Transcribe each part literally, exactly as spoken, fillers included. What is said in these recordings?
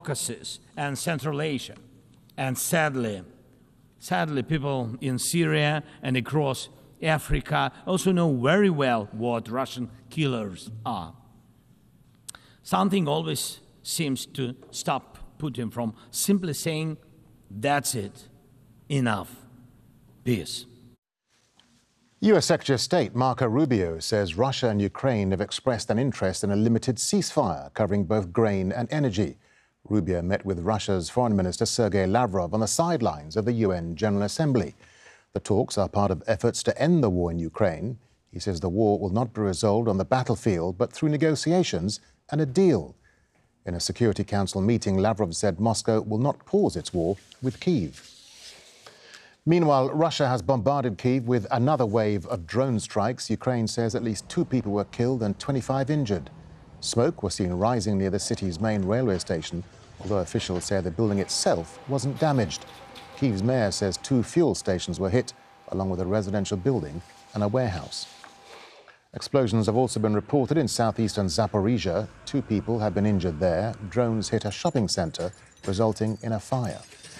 Caucasus and Central Asia. And sadly, sadly, people in Syria and across Africa also know very well what Russian killers are. Something always seems to stop Putin from simply saying, that's it, enough, peace. U S Secretary of State Marco Rubio says Russia and Ukraine have expressed an interest in a limited ceasefire covering both grain and energy. Rubio met with Russia's Foreign Minister Sergei Lavrov on the sidelines of the U N General Assembly. The talks are part of efforts to end the war in Ukraine. He says the war will not be resolved on the battlefield, but through negotiations and a deal. In a Security Council meeting, Lavrov said Moscow will not pause its war with Kyiv. Meanwhile, Russia has bombarded Kyiv with another wave of drone strikes. Ukraine says at least two people were killed and twenty-five injured. Smoke was seen rising near the city's main railway station, although officials say the building itself wasn't damaged. Kyiv's mayor says two fuel stations were hit, along with a residential building and a warehouse. Explosions have also been reported in southeastern Zaporizhia. Two people have been injured there. Drones hit a shopping centre, resulting in a fire.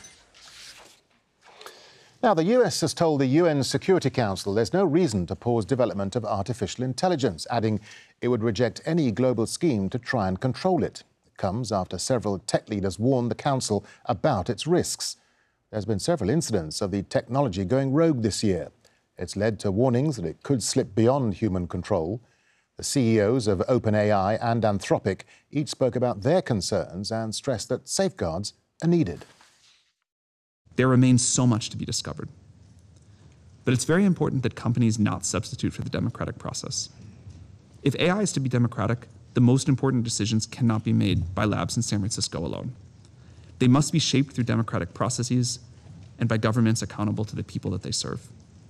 Now, the U S has told the U N Security Council there's no reason to pause development of artificial intelligence, adding it would reject any global scheme to try and control it. It comes after several tech leaders warned the Council about its risks. There's been several incidents of the technology going rogue this year. It's led to warnings that it could slip beyond human control. The C E Os of OpenAI and Anthropic each spoke about their concerns and stressed that safeguards are needed. There remains so much to be discovered. But it's very important that companies not substitute for the democratic process. If A I is to be democratic, the most important decisions cannot be made by labs in San Francisco alone. They must be shaped through democratic processes and by governments accountable to the people that they serve.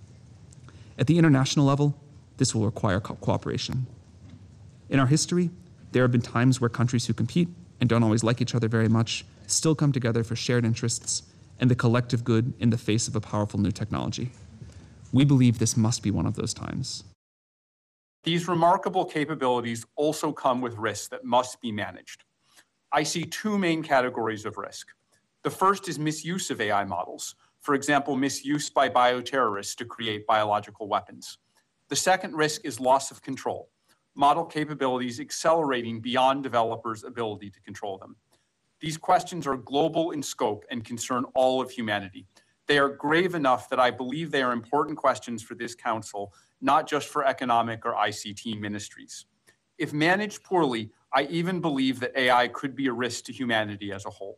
At the international level, this will require co- cooperation. In our history, there have been times where countries who compete and don't always like each other very much still come together for shared interests and the collective good in the face of a powerful new technology. We believe this must be one of those times. These remarkable capabilities also come with risks that must be managed. I see two main categories of risk. The first is misuse of A I models, for example, misuse by bioterrorists to create biological weapons. The second risk is loss of control, model capabilities accelerating beyond developers' ability to control them. These questions are global in scope and concern all of humanity. They are grave enough that I believe they are important questions for this Council, not just for economic or I C T ministries. If managed poorly, I even believe that A I could be a risk to humanity as a whole.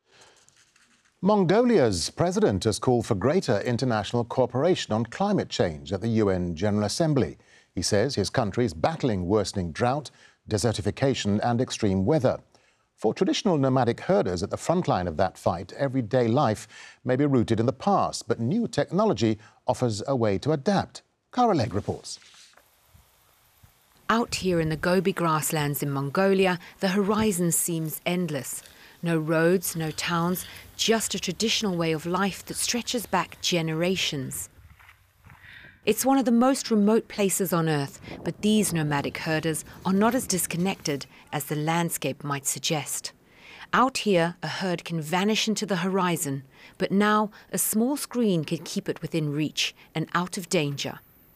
Mongolia's president has called for greater international cooperation on climate change at the U N General Assembly. He says his country is battling worsening drought, desertification and extreme weather. For traditional nomadic herders at the front line of that fight, everyday life may be rooted in the past, but new technology offers a way to adapt. Cara Legg reports. Out here in the Gobi grasslands in Mongolia, the horizon seems endless. No roads, no towns, just a traditional way of life that stretches back generations. It's one of the most remote places on Earth, but these nomadic herders are not as disconnected as the landscape might suggest. Out here, a herd can vanish into the horizon, but now a small screen can keep it within reach and out of danger.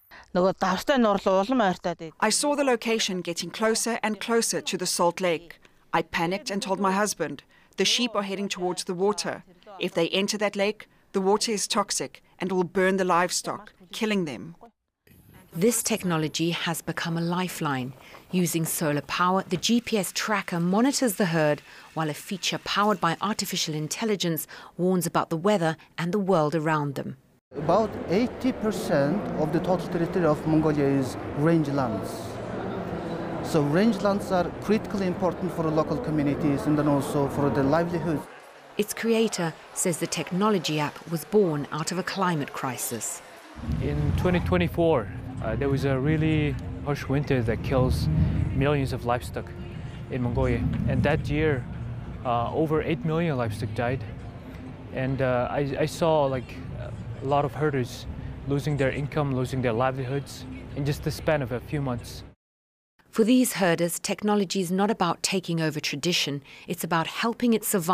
I saw the location getting closer and closer to the Salt Lake. I panicked and told my husband, the sheep are heading towards the water. If they enter that lake, the water is toxic and will burn the livestock, killing them. This technology has become a lifeline. Using solar power, the G P S tracker monitors the herd, while a feature powered by artificial intelligence warns about the weather and the world around them. About eighty percent of the total territory of Mongolia is rangelands. So rangelands are critically important for the local communities and then also for the livelihood. Its creator says the technology app was born out of a climate crisis. In twenty twenty-four, uh, there was a really harsh winter that kills millions of livestock in Mongolia. And that year, uh, over eight million livestock died. And uh, I, I saw like a lot of herders losing their income, losing their livelihoods in just the span of a few months. For these herders, technology is not about taking over tradition, it's about helping it survive